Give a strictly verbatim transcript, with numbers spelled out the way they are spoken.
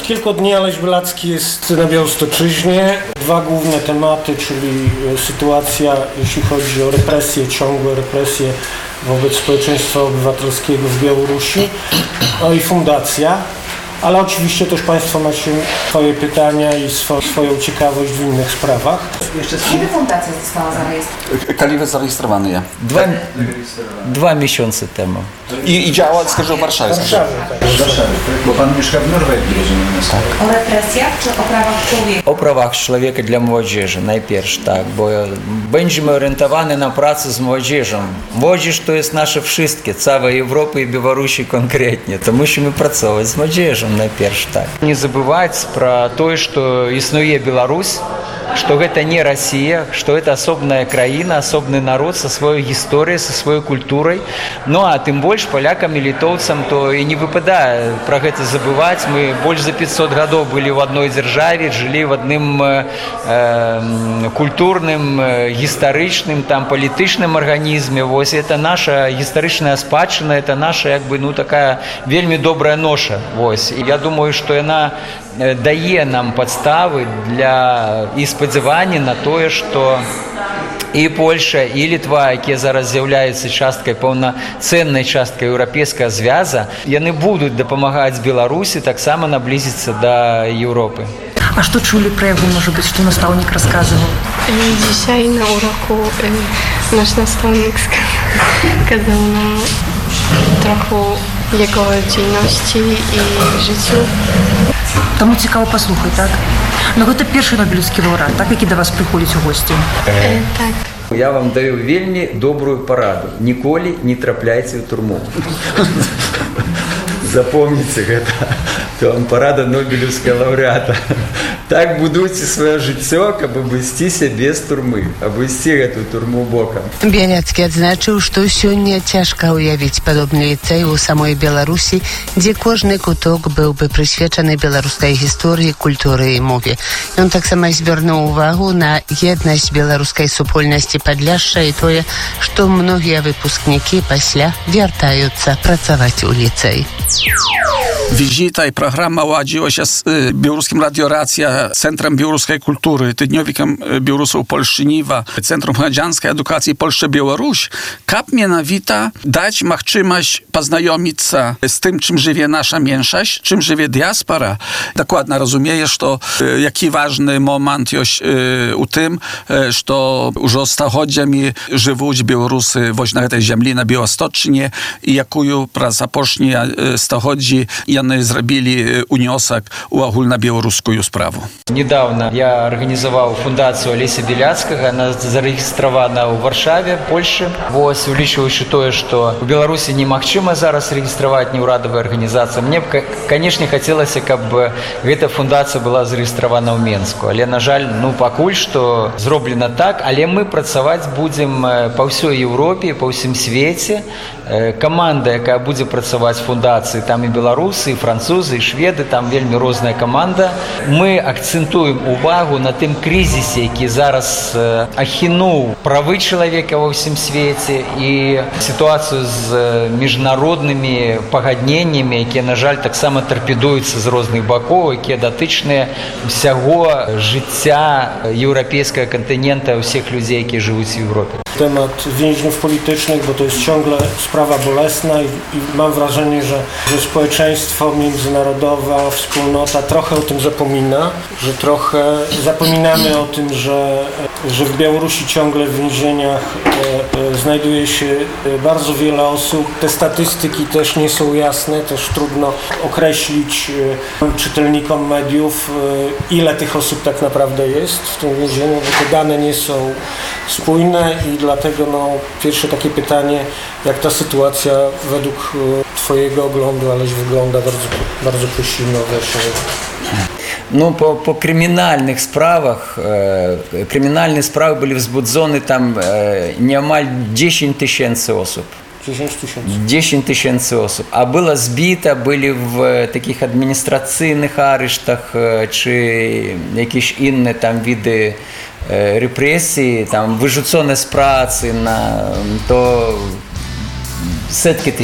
kilku dni Aleś Białacki jest na Białostoczyźnie. Dwa główne tematy, czyli sytuacja, jeśli chodzi o represje, ciągłe represje wobec społeczeństwa obywatelskiego w Białorusi, no i fundacja. Ale oczywiście też Państwo macie swoje pytania i swo, swoją ciekawość w innych sprawach. Jeszcze kiedy fundacja została zarejestrowana? Kiedy zarejestrowany ja? Dwa, dwa miesiące temu. I, i działa, скажу, w Warszawie. W Warszawie, tak. W Warszawie, bo Pan mieszka w Norwegii, rozumiem. Tak. O represjach czy o prawach człowieka? O prawach człowieka dla młodzieży najpierw, tak, bo będziemy orientowani na pracę z młodzieżą. Młodzież to jest nasze wszystkie, cała Europa i Białorusi konkretnie, to musimy pracować z młodzieżą najpierw, tak. Nie забывать про то, что існує Беларусь, что это не Россия, что это особенная краина, особенный народ со своей историей, со своей культурой. Ну а тем больше полякам и литовцам то и не выпадает про это забывать. Мы больше за пятьсот годов были в одной державе, жили в одном э, культурном, историчном, там, политичном организме. Вот это наша историчная спадщина, это наша, как бы, ну, такая вельми добрая ноша. Вот. И я думаю, что она дає нам підстави для і сподівання на те, що і Польща, і Литва, які зараз з'являються часткою, повноцінною часткою європейського зв'язку, вони будуть допомагати Білорусі так само наблизитися до Європи. А что чули про его, может быть, что наставник рассказывал? Dzisiaj na uroku nasz nastavnik сказал нам trochę jego dzielności i życiu. Тому цікаво послухати, так? Ну, це перший Нобелівський лауреат, так, який до вас приходять у гості? Е, так. Я вам даю вельми добрую пораду. Ніколи не трапляйте в турму. Запомните это. Это вам порада Нобелевского лауреата. Так будуйте свое життя, аби вести без турмы, обвести эту турму боком. Białacki odznaczył, że сёння ciężko ujawić podobny licej u samej Białorusi, gdzie każdy kutok byłby przyświecony białoruskiej historii, kultury i mowie. I on tak samo zwrócił uwagę na jedność białoruskiej wspólności Podlasia i to, że mnogie wypускniki после wracają pracować u licej. Wizyta i programa ładziła się z y, Białoruskim Radio Racja, Centrum Białoruskiej Kultury, Tygodniowiem Białorusów Polszczyniwa, Centrum Gradzianskiej Edukacji Polska-Białoruś, kap mianowita dać możliwość poznajomić się z tym, czym żyje nasza mniejszość, czym żyje diaspora. Dokładnie rozumiesz, że y, jaki ważny moment jest y, u tym, y, że już stachodziami żyją Białorusy właśnie na tej ziemi, na Białostoczynie i jaką zapocznie stachodzi i oni zrobili uniosek u ogólnobiałoruską sprawę. Недавно я организовал фундацию Олеся Беляцкого. Она зарегистрирована в Варшаве, Польше. Вот, увеличиваючи то, что в Беларуси немагчыма зараз регистрировать неурадовые организации. Мне, конечно, хотелось, чтобы эта фундация была зарегистрирована в Менску. Але, на жаль, ну, покуль что зроблено так. Але мы працаваць будем по всей Европе, по всем свете. Команда, яка буде працаваць в фундації, там і білоруси, і французи, і шведи, там вельми різна команда. Ми акцентуємо увагу на тим кризисі, який зараз ахинув прави чоловіка во всім світі і ситуацію з міжнародними погодненнями, які, на жаль, так само торпедуються з різних боків, які дотичні всього життя європейського континенту, всіх людей, які живуть в Європі. Temat więźniów politycznych, bo to jest ciągle sprawa bolesna i, i mam wrażenie, że, że społeczeństwo międzynarodowe, wspólnota trochę o tym zapomina, że trochę zapominamy o tym, że, że w Białorusi ciągle w więzieniach e, e, znajduje się bardzo wiele osób. Te statystyki też nie są jasne, też trudno określić e, czytelnikom mediów, e, ile tych osób tak naprawdę jest w tym więzieniu, bo te dane nie są spójne i dlatego no, pierwsze takie pytanie, jak ta sytuacja według Twojego oglądu, Aleś, wygląda, bardzo, bardzo prosimy o wyjaśnienie. Ну, по, по криминальных справах, э, криминальные справы были возбуждены там э, неамаль десять тысяч особ. dziesięć tysięcy. десять тысяч особ. А было сбито, были в таких администраційних арештах, чи якісь інші там види репресії, там вижуцоне з праці на то setki